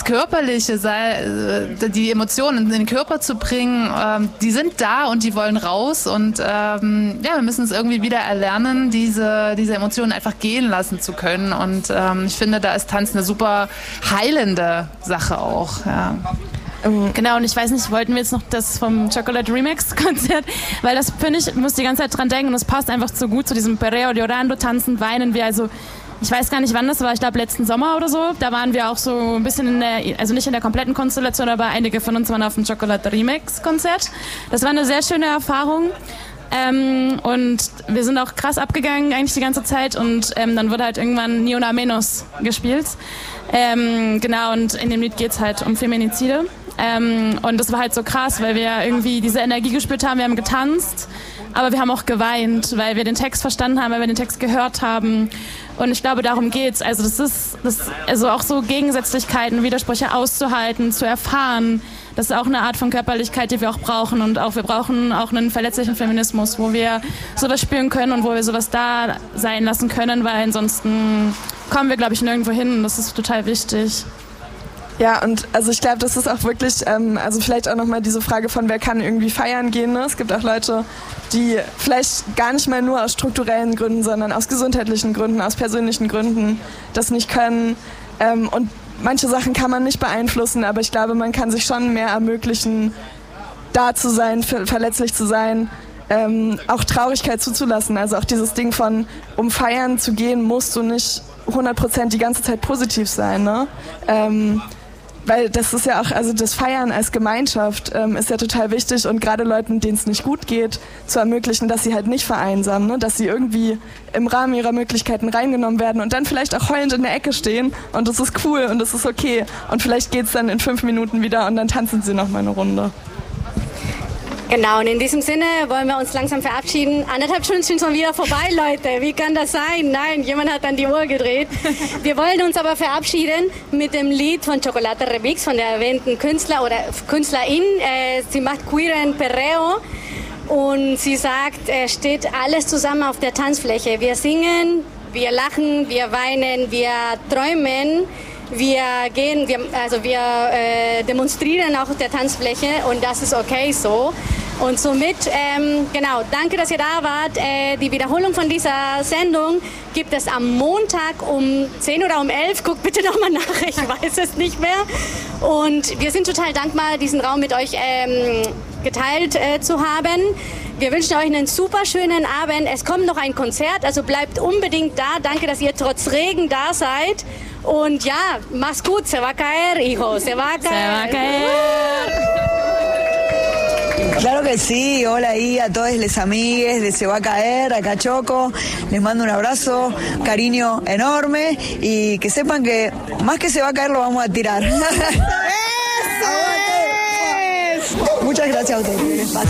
Körperliche, die Emotionen in den Körper zu bringen, die sind da und die wollen raus und wir müssen es irgendwie wieder erlernen, diese Emotionen einfach gehen lassen zu können und ich finde, da ist Tanz eine super heilende Sache auch. Ja. Genau, und ich weiß nicht, wollten wir jetzt noch das vom Chocolate Remix Konzert, weil das, finde ich, muss die ganze Zeit dran denken und es passt einfach so gut zu diesem Perreo Llorando, tanzen, weinen wir, also ich weiß gar nicht, wann das war, ich glaube letzten Sommer oder so, da waren wir auch so ein bisschen also nicht in der kompletten Konstellation, aber einige von uns waren auf dem Chocolate Remix Konzert. Das war eine sehr schöne Erfahrung. Und wir sind auch krass abgegangen eigentlich die ganze Zeit und dann wurde halt irgendwann Ni Una Menos gespielt. Genau, und in dem Lied geht es halt um Feminizide. Und das war halt so krass, weil wir irgendwie diese Energie gespürt haben, wir haben getanzt, aber wir haben auch geweint, weil wir den Text verstanden haben, weil wir den Text gehört haben. Und ich glaube, darum geht's. Also also auch so Gegensätzlichkeiten, Widersprüche auszuhalten, zu erfahren. Das ist auch eine Art von Körperlichkeit, die wir auch brauchen. Und wir brauchen auch einen verletzlichen Feminismus, wo wir sowas spüren können und wo wir sowas da sein lassen können, weil ansonsten kommen wir, glaube ich, nirgendwo hin. Und das ist total wichtig. Ja, und also ich glaube, das ist auch wirklich, also vielleicht auch nochmal diese Frage von, wer kann irgendwie feiern gehen. Ne? Es gibt auch Leute, die vielleicht gar nicht mal nur aus strukturellen Gründen, sondern aus gesundheitlichen Gründen, aus persönlichen Gründen das nicht können. Und manche Sachen kann man nicht beeinflussen, aber ich glaube, man kann sich schon mehr ermöglichen, da zu sein, verletzlich zu sein, auch Traurigkeit zuzulassen. Also auch dieses Ding von, um feiern zu gehen, musst du nicht 100% die ganze Zeit positiv sein, ne? Weil das ist ja auch, also das Feiern als Gemeinschaft ist ja total wichtig und gerade Leuten, denen es nicht gut geht, zu ermöglichen, dass sie halt nicht vereinsamen, ne? Dass sie irgendwie im Rahmen ihrer Möglichkeiten reingenommen werden und dann vielleicht auch heulend in der Ecke stehen und das ist cool und das ist okay und vielleicht geht's dann in 5 Minuten wieder und dann tanzen sie noch mal eine Runde. Genau, und in diesem Sinne wollen wir uns langsam verabschieden. 1,5 Stunden sind schon wieder vorbei, Leute. Wie kann das sein? Nein, jemand hat dann die Uhr gedreht. Wir wollen uns aber verabschieden mit dem Lied von Chocolate Remix, von der erwähnten Künstler oder Künstlerin. Sie macht queeren Perreo und sie sagt, es steht alles zusammen auf der Tanzfläche. Wir singen, wir lachen, wir weinen, wir träumen. Wir demonstrieren auch auf der Tanzfläche und das ist okay so. Und somit, genau, danke, dass ihr da wart. Die Wiederholung von dieser Sendung gibt es am Montag um 10 oder um 11. Guckt bitte nochmal nach, ich weiß es nicht mehr. Und wir sind total dankbar, diesen Raum mit euch geteilt zu haben. Wir wünschen euch einen super schönen Abend. Es kommt noch ein Konzert, also bleibt unbedingt da. Danke, dass ihr trotz Regen da seid. Und ja, mach's gut, se va a caer, hijo, se va a caer. Se va a caer. Claro que sí, hola ahí a todos les amigues de Se va a caer, acá Choco, les mando un abrazo, cariño enorme y que sepan que más que se va a caer lo vamos a tirar. Muchas gracias a ustedes.